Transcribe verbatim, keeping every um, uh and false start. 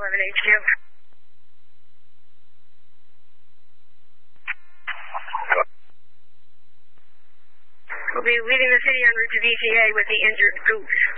eleven H Q. We'll be leaving the city en route to V C A with the injured Goose.